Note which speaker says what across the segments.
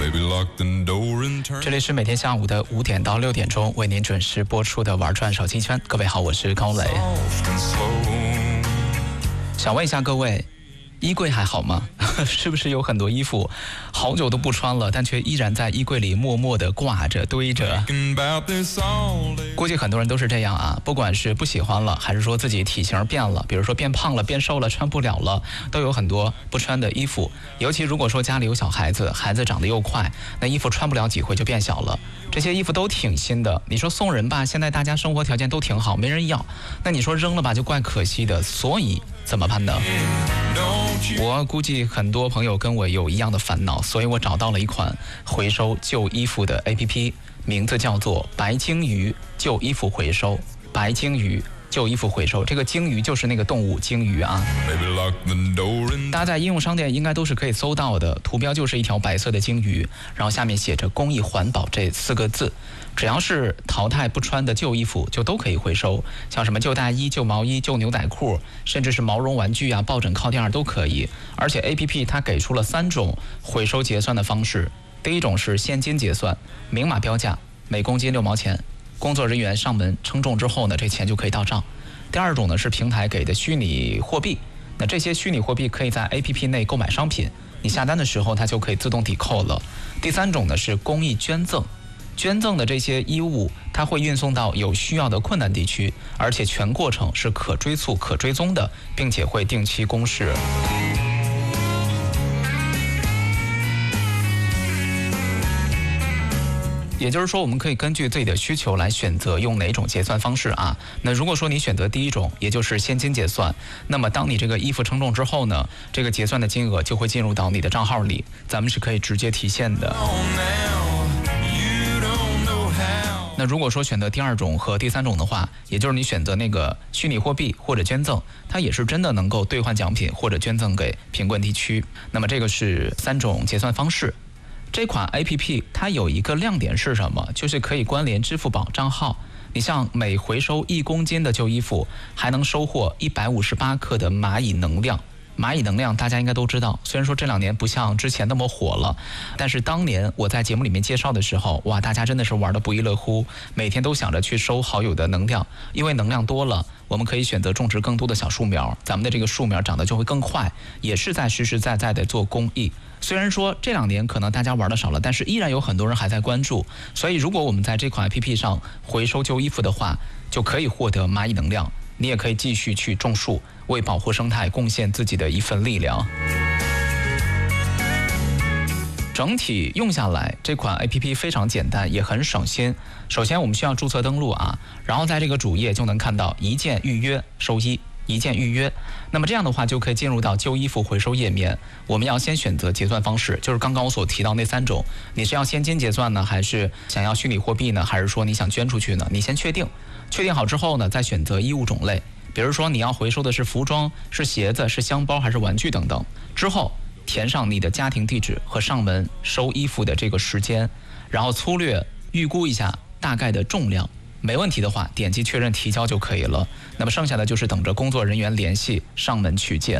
Speaker 1: 这里是每天下午的5点到6点钟为您准时播出的玩转手机圈。各位好，我是高磊。想问一下各位，衣柜还好吗？是不是有很多衣服好久都不穿了，但却依然在衣柜里默默地挂着堆着？估计很多人都是这样啊，不管是不喜欢了，还是说自己体型变了，比如说变胖了、变瘦了、穿不了了，都有很多不穿的衣服。尤其如果说家里有小孩子，孩子长得又快，那衣服穿不了几回就变小了。这些衣服都挺新的，你说送人吧，现在大家生活条件都挺好，没人要，那你说扔了吧，就怪可惜的。所以怎么办呢？我估计很多朋友跟我有一样的烦恼，所以我找到了一款回收旧衣服的 APP， 名字叫做白鲸鱼旧衣服回收。白鲸鱼旧衣服回收，这个鲸鱼就是那个动物鲸鱼啊。大家在应用商店应该都是可以搜到的，图标就是一条白色的鲸鱼，然后下面写着公益环保这4个字。只要是淘汰不穿的旧衣服就都可以回收，像什么旧大衣、旧毛衣、旧牛仔裤，甚至是毛绒玩具啊、抱枕靠垫都可以。而且 APP 它给出了3种回收结算的方式。第一种是现金结算，明码标价，每公斤6毛钱，工作人员上门称重之后呢，这钱就可以到账。第二种呢是平台给的虚拟货币，那这些虚拟货币可以在 APP 内购买商品，你下单的时候它就可以自动抵扣了。第三种呢是公益捐赠，捐赠的这些衣物它会运送到有需要的困难地区，而且全过程是可追溯可追踪的，并且会定期公示。也就是说，我们可以根据自己的需求来选择用哪种结算方式啊。那如果说你选择第一种，也就是现金结算，那么当你这个衣服称重之后呢，这个结算的金额就会进入到你的账号里，咱们是可以直接提现的。那如果说选择第二种和第三种的话，也就是你选择那个虚拟货币或者捐赠，它也是真的能够兑换奖品或者捐赠给贫困地区。那么这个是3种结算方式。这款 APP 它有一个亮点是什么？就是可以关联支付宝账号。你像每回收1公斤的旧衣服，还能收获158克的蚂蚁能量。蚂蚁能量大家应该都知道，虽然说这2年不像之前那么火了，但是当年我在节目里面介绍的时候，哇，大家真的是玩得不亦乐乎，每天都想着去收好友的能量，因为能量多了，我们可以选择种植更多的小树苗，咱们的这个树苗长得就会更快，也是在实实在在的做公益。虽然说这2年可能大家玩的少了，但是依然有很多人还在关注，所以如果我们在这款 APP 上回收旧衣服的话，就可以获得蚂蚁能量，你也可以继续去种树，为保护生态贡献自己的一份力量。整体用下来，这款 APP 非常简单，也很省心。首先我们需要注册登录啊，然后在这个主页就能看到一键预约收衣，一键预约。那么这样的话就可以进入到旧衣服回收页面。我们要先选择结算方式，就是刚刚我所提到那3种，你是要现金结算呢，还是想要虚拟货币呢，还是说你想捐出去呢？你先确定好之后呢，再选择衣物种类，比如说你要回收的是服装、是鞋子、是箱包还是玩具等等，之后填上你的家庭地址和上门收衣服的这个时间，然后粗略预估一下大概的重量，没问题的话点击确认提交就可以了。那么剩下的就是等着工作人员联系上门取件。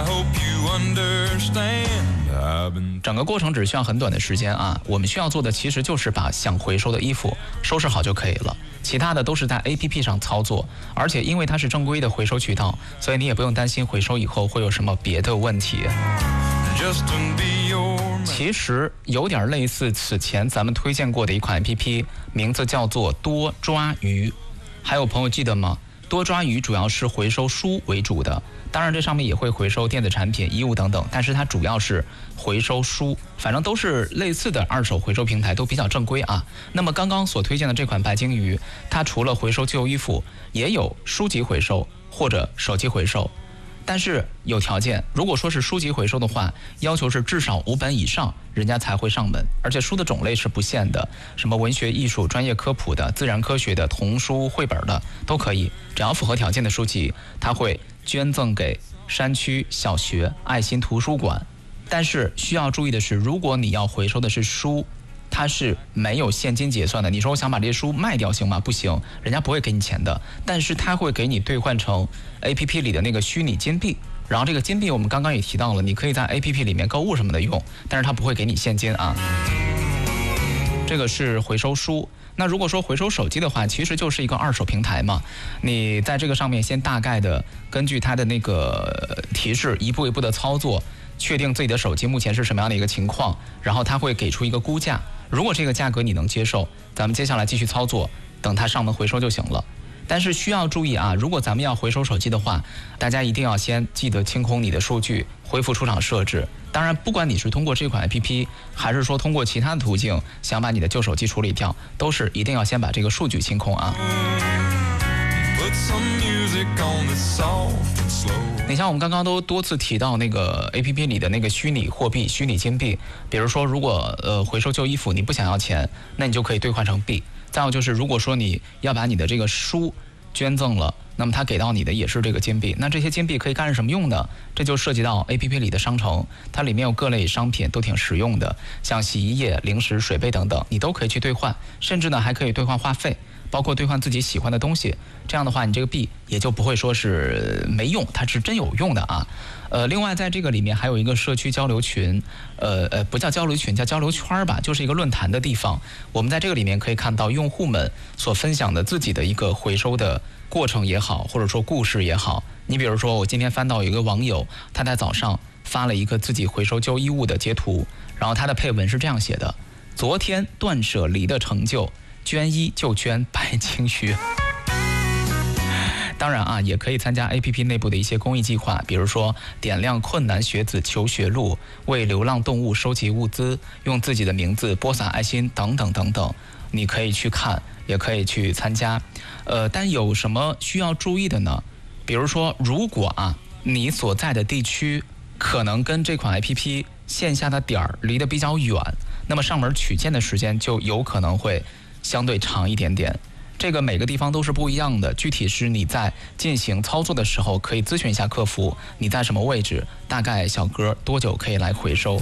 Speaker 1: 整个过程只需要很短的时间啊，我们需要做的其实就是把想回收的衣服收拾好就可以了，其他的都是在 APP 上操作，而且因为它是正规的回收渠道，所以你也不用担心回收以后会有什么别的问题。其实有点类似此前咱们推荐过的一款 APP， 名字叫做多抓鱼。还有朋友记得吗？多抓鱼主要是回收书为主的，当然这上面也会回收电子产品、衣物等等，但是它主要是回收书，反正都是类似的二手回收平台，都比较正规啊。那么刚刚所推荐的这款白鲸鱼，它除了回收旧衣服，也有书籍回收或者手机回收。但是有条件，如果说是书籍回收的话，要求是至少5本以上，人家才会上门，而且书的种类是不限的，什么文学、艺术、专业科普的、自然科学的、童书、绘本的都可以，只要符合条件的书籍，它会捐赠给山区小学、爱心图书馆。但是需要注意的是，如果你要回收的是书，它是没有现金结算的。你说我想把这些书卖掉行吗？不行，人家不会给你钱的，但是他会给你兑换成 APP 里的那个虚拟金币，然后这个金币我们刚刚也提到了，你可以在 APP 里面购物什么的用，但是它不会给你现金啊。 这个是回收书。那如果说回收手机的话，其实就是一个二手平台嘛。你在这个上面先大概的根据它的那个提示，一步一步的操作，确定自己的手机目前是什么样的一个情况，然后它会给出一个估价。如果这个价格你能接受，咱们接下来继续操作，等它上门回收就行了。但是需要注意啊，如果咱们要回收手机的话，大家一定要先记得清空你的数据，恢复出厂设置。当然，不管你是通过这款 APP， 还是说通过其他的途径想把你的旧手机处理掉，都是一定要先把这个数据清空啊。你像我们刚刚都多次提到那个 APP 里的那个虚拟货币、虚拟金币，比如说如果回收旧衣服你不想要钱，那你就可以兑换成币。再有就是，如果说你要把你的这个书捐赠了，那么他给到你的也是这个金币。那这些金币可以干什么用呢？这就涉及到 APP 里的商城，它里面有各类商品都挺实用的，像洗衣液、零食、水杯等等，你都可以去兑换，甚至呢还可以兑换话费，包括兑换自己喜欢的东西。这样的话，你这个币也就不会说是没用，它是真有用的啊。另外在这个里面还有一个社区交流群，不叫交流群，叫交流圈吧，就是一个论坛的地方。我们在这个里面可以看到用户们所分享的自己的一个回收的过程也好，或者说故事也好。你比如说，我今天翻到有一个网友，他在早上发了一个自己回收旧衣物的截图，然后他的配文是这样写的：昨天断舍离的成就，捐衣就捐白金鱼。当然啊，也可以参加 APP 内部的一些公益计划，比如说点亮困难学子求学路，为流浪动物收集物资，用自己的名字播撒爱心等等等等。你可以去看，也可以去参加。但有什么需要注意的呢？比如说，如果啊你所在的地区可能跟这款 APP 线下的点儿离得比较远，那么上门取件的时间就有可能会相对长一点点。这个每个地方都是不一样的，具体是你在进行操作的时候可以咨询一下客服，你在什么位置，大概小哥多久可以来回收。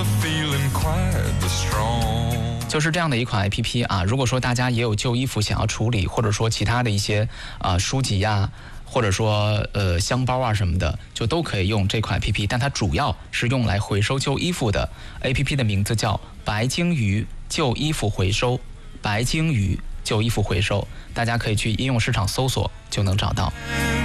Speaker 1: 就是这样的一款 APP 啊，如果说大家也有旧衣服想要处理，或者说其他的一些书籍呀，或者说箱包啊什么的，就都可以用这款 APP， 但它主要是用来回收旧衣服的。APP 的名字叫白鲸鱼旧衣服回收，白鲸鱼旧衣服回收，大家可以去应用市场搜索就能找到。